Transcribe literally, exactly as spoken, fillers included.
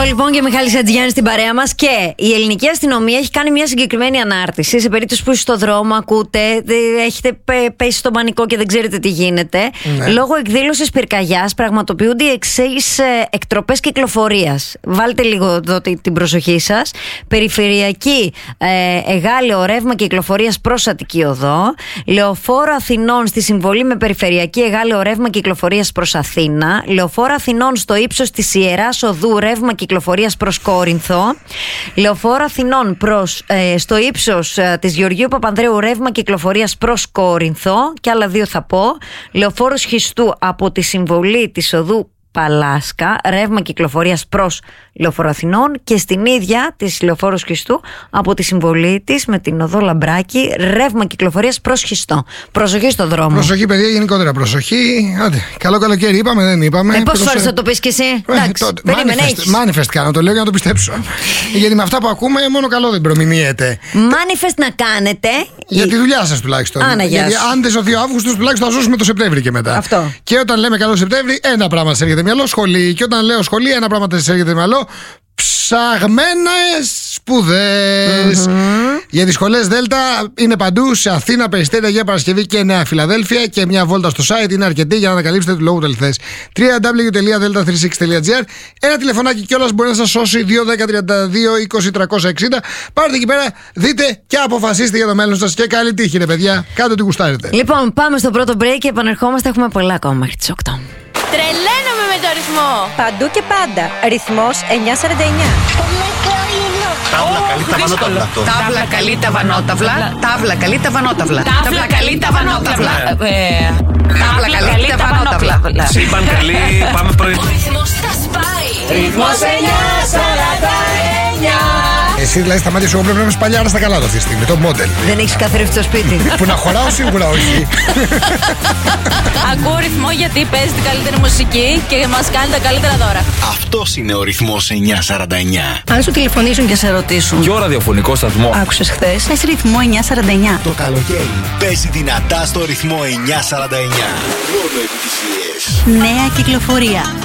Ζω λοιπόν και Μιχάλης Ατζιάννης στην παρέα μας. Και η ελληνική αστυνομία έχει κάνει μια συγκεκριμένη ανάρτηση. Σε περίπτωση που είστε στο δρόμο, ακούτε, έχετε πέσει στον πανικό και δεν ξέρετε τι γίνεται. Ναι. Λόγω εκδήλωσης πυρκαγιάς πραγματοποιούνται οι εξής εκτροπές κυκλοφορίας. Βάλτε λίγο εδώ την προσοχή σας. Περιφερειακή ε, εγάλαιο ρεύμα κυκλοφορίας προς Αττική Οδό. Λεωφόρο Αθηνών στη συμβολή με περιφερειακή εγάλαιο ρεύμα κυκλοφορίας προς Αθήνα. Λεωφόρο Αθηνών στο ύψος της Ιεράς Οδού ρεύμα κυκλοφορίας προς Κόρινθο. Λεωφόρο Αθηνών προς, ε, στο ύψος ε, της Γεωργίου Παπανδρέου ρεύμα κυκλοφορίας προς Κόρινθο. Και άλλα δύο θα πω. Λεωφόρο Σχιστού από τη συμβολή της οδού Παλάσκα, ρεύμα κυκλοφορίας προς Λεωφόρο Αθηνών, και στην ίδια της Λεωφόρου Σχιστού από τη συμβολή της με την οδό Λαμπράκη, ρεύμα κυκλοφορίας προς Σχιστό. Προσοχή στο δρόμο. Προσοχή, παιδιά, γενικότερα προσοχή. Άντε, καλό καλοκαίρι, είπαμε, δεν είπαμε. Ε, πόσες φορές θα το πεις κι εσύ? Ε, Εντάξει, το, περίμενε, manifest, manifest κάνω, το λέω για να το πιστέψω. Γιατί με αυτά που ακούμε, μόνο καλό δεν προμηνύεται. Manifest να κάνετε. Για τη δουλειά σας τουλάχιστον. Άνα, γιατί αν δεν σωθεί ο Αύγουστος, τουλάχιστον θα ζώσουμε το Σεπτέμβρη και μετά. Αυτό. Και όταν λέμε καλό Σεπτέμβρη, ένα πράγμα σε έρχεται μυαλό, σχολή. Και όταν λέω σχολή, ένα πράγμα σε έρχεται μυαλό, ψαγμένες σπουδές. Mm-hmm. Για τις σχολές Δέλτα είναι παντού, σε Αθήνα, Περιστέρια, Αγία Παρασκευή και Νέα Φιλαδέλφια. Και μια βόλτα στο site είναι αρκετή για να ανακαλύψετε του λόγου του αληθές. double-u double-u double-u τελεία delta τριακόσια εξήντα τελεία τζι άρ. Ένα τηλεφωνάκι κιόλας μπορεί να σας σώσει. Δύο δέκα τριάντα δύο είκοσι τριακόσια εξήντα. Πάρτε εκεί πέρα, δείτε και αποφασίστε για το μέλλον σας. Και καλή τύχη, ρε παιδιά. Κάντε ό,τι γουστάρετε. Λοιπόν, πάμε στο πρώτο break και επανερχόμαστε. Έχουμε πολλά ακόμα μέχρι τις οκτώ. Τρελαίνομαι με το ρυθμό. Παντού και πάντα. Ρυθμός εννιακόσια σαράντα εννιά. Τάβλα καλή τα βανόταυλα. Τάβλα καλή τα βανόταυλα. Τάβλα καλή τα βανόταυλα. Τάβλα καλή τα βανόταυλα. Σύμπαν καλή, πάμε πρωί. Ο ρυθμός θα σπάει. Ρυθμός εννιακόσια σαράντα εννιά. Εσύ δηλαδή στα μάτια σου πρέπει να είμαι σπαλιάρα στα καλά του αυτή τη στιγμή, το μόντελ. Δεν έχεις καθρέφτη στο σπίτι. Που να χωράω σίγουρα όχι. Ακούω ρυθμό γιατί παίζει την καλύτερη μουσική και μας κάνει τα καλύτερα δώρα. Αυτός είναι ο ρυθμός εννιακόσια σαράντα εννιά. Αν σου τηλεφωνήσουν και σε ρωτήσουν. Ποιο ραδιοφωνικό σταθμό Άκουσες χθες? Πες ρυθμό εννιακόσια σαράντα εννιά. Το καλοκαίρι παίζει δυνατά στο ρυθμό εννιακόσια σαράντα εννιά. Μόνο επιτυχίες. Νέα κυκλοφορία.